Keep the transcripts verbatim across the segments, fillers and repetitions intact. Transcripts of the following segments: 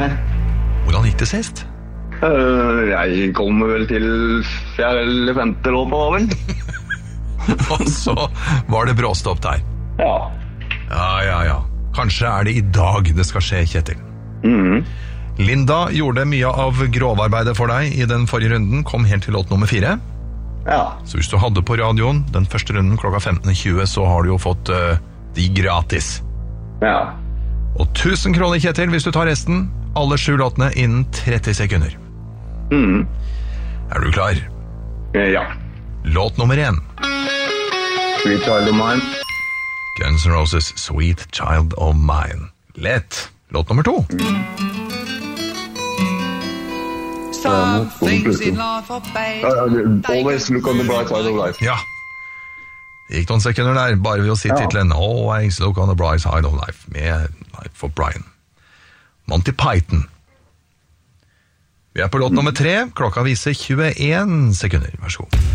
jeg. Hvordan gikk det sist? Uh, jeg kom vel til fjerde eller femte låta da vel. Og så var det bråstopp der. Ja. Ja, ja, ja. Kanskje er det i dag det skal skje, Kjetil. Mhm. Linda gjorde mye av grovarbeidet for deg i den forrige runden, kom helt til låt nummer fire. Ja. Så hvis du hadde på radioen den første runden klokka femten tjue, så har du jo fått uh, de gratis. Ja. Og tusen kroner, Kjetil, hvis du tar resten. Alle sju låtene innen tretti sekunder. Mhm. Er du klar? Ja. Låt nummer én. Sweet Child of Mine. Guns N' Roses, Sweet Child of Mine. Lett. Låt nummer to. Some things in life are bad. Uh, always look on the bright side of life. Ja. Det gikk noen sekunder der, bare ved å si Ja. titlen Always Look on the Bright Side of Life, med Life for Brian. Monty Python. Vi er på låt nummer tre. Klokka viser tjueen sekunder. Vær så god.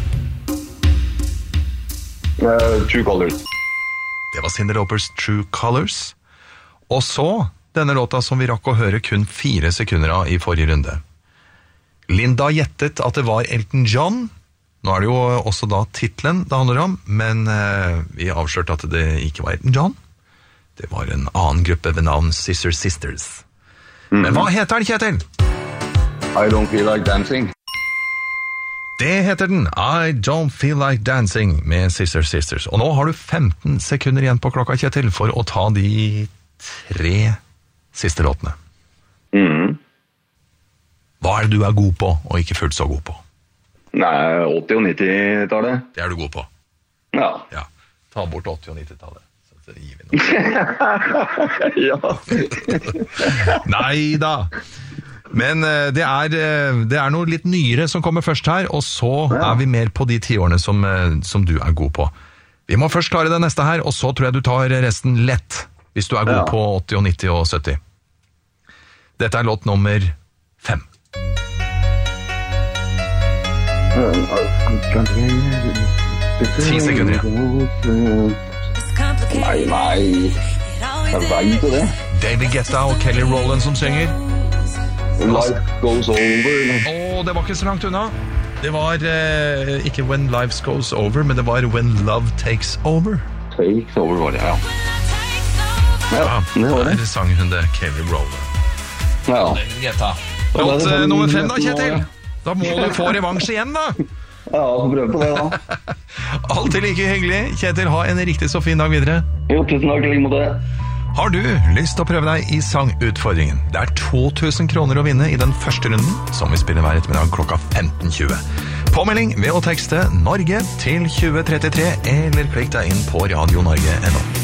Uh, True Colors. Det var Cyndi Laupers True Colors. Og så denne låta som vi rakk å høre kun fire sekunder av i forrige runde. Linda gjettet at det var Elton John. Nå er det jo også da titlen det handler om, men eh, vi avslørte at det ikke var Elton John. Det var en annen gruppe ved navn Scissor Sisters. Mm. Men hva heter den, Kjetil? I Don't Feel Like Dancing. Det heter den, I Don't Feel Like Dancing med Scissor Sisters. Og nå har du femten sekunder igjen på klokka, Kjetil, for å ta de tre siste låtene. Mhm. Hva er det du er god på, og ikke fullt så god på? Nei, åtti- og nitti-tallet. Det er du god på. Ja. Ja, ta bort åtti- og nitti-tallet. Så gir vi noe. Ja. Nei da. Men eh, det er, eh, det er noe litt nyere som kommer først her, og så Ja. er vi mer på de tiårene som, eh, som du er god på. Vi må først klare det neste her, og så tror jeg du tar resten lett, hvis du er god Ja. på åtti, og nitti og sytti. Dette er låt nummer fem. Ti sekunder igjen. Nei, nei. Jeg vet jo det. David Guetta og Kelly Rowland som synger. Life goes over. Åh, det var ikke så langt unna. Det var eh, ikke When Life Goes Over, men det var When Love Takes Over. Takes over var det, ja. Ja, det var det. Der sang hun det, Kelly Rowland. Ja. David Guetta. Låt eh, nummer fem da, Kjetil. Da må du få revansj igjen da. Ja, få prøve på det da. Alltid like hyggelig. Kjetil, ha en riktig så fin dag videre. Jo, tusen takk, like mot det. Har du lyst til å prøve deg i sangutfordringen? Det er to tusen kroner å vinne i den første runden, som vi spiller hver ettermiddag klokka femten tjue. Påmelding ved å tekste Norge til tjue trettitre, eller klikk deg inn på radio norge punktum no.